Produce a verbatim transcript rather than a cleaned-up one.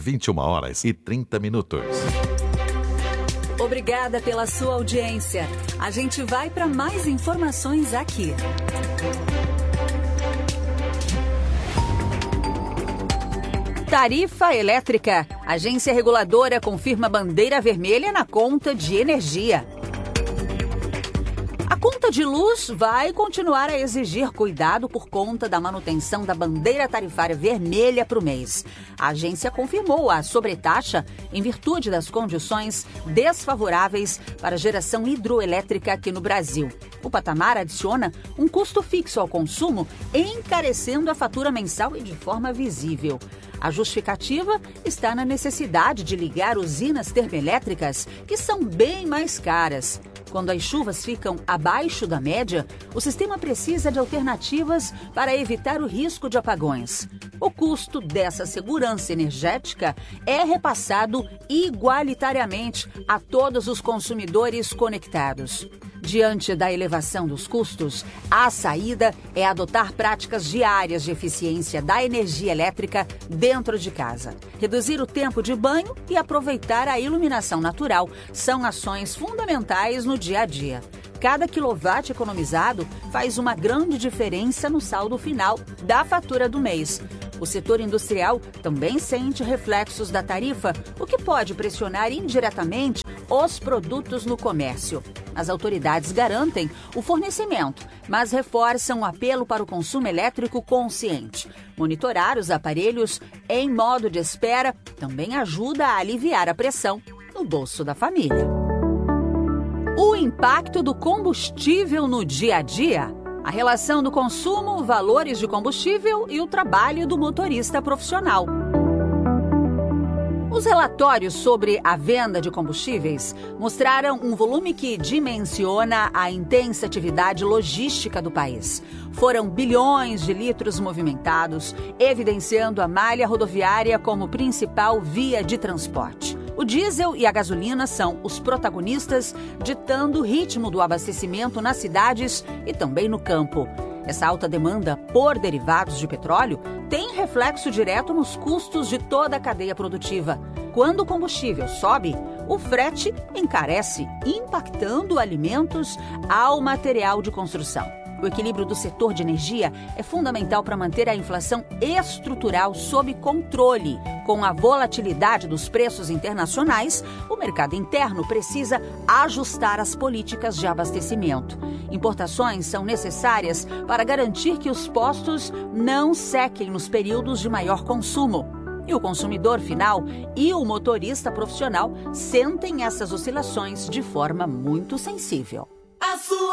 vinte e uma horas e trinta minutos. Obrigada pela sua audiência. A gente vai para mais informações aqui. Tarifa elétrica. Agência reguladora confirma bandeira vermelha na conta de energia. A conta de luz vai continuar a exigir cuidado por conta da manutenção da bandeira tarifária vermelha para o mês. A agência confirmou a sobretaxa em virtude das condições desfavoráveis para a geração hidroelétrica aqui no Brasil. O patamar adiciona um custo fixo ao consumo, encarecendo a fatura mensal e de forma visível. A justificativa está na necessidade de ligar usinas termoelétricas, que são bem mais caras. Quando as chuvas ficam abaixo da média, o sistema precisa de alternativas para evitar o risco de apagões. O custo dessa segurança energética é repassado igualitariamente a todos os consumidores conectados. Diante da elevação dos custos, a saída é adotar práticas diárias de eficiência da energia elétrica dentro de casa. Reduzir o tempo de banho e aproveitar a iluminação natural são ações fundamentais no dia a dia. Cada quilowatt economizado faz uma grande diferença no saldo final da fatura do mês. O setor industrial também sente reflexos da tarifa, o que pode pressionar indiretamente os produtos no comércio. As autoridades garantem o fornecimento, mas reforçam o apelo para o consumo elétrico consciente. Monitorar os aparelhos em modo de espera também ajuda a aliviar a pressão no bolso da família. O impacto do combustível no dia a dia. A relação do consumo, valores de combustível e o trabalho do motorista profissional. Os relatórios sobre a venda de combustíveis mostraram um volume que dimensiona a intensa atividade logística do país. Foram bilhões de litros movimentados, evidenciando a malha rodoviária como principal via de transporte. O diesel e a gasolina são os protagonistas, ditando o ritmo do abastecimento nas cidades e também no campo. Essa alta demanda por derivados de petróleo tem reflexo direto nos custos de toda a cadeia produtiva. Quando o combustível sobe, o frete encarece, impactando alimentos ao material de construção. O equilíbrio do setor de energia é fundamental para manter a inflação estrutural sob controle. Com a volatilidade dos preços internacionais, o mercado interno precisa ajustar as políticas de abastecimento. Importações são necessárias para garantir que os postos não sequem nos períodos de maior consumo. E o consumidor final e o motorista profissional sentem essas oscilações de forma muito sensível. A sua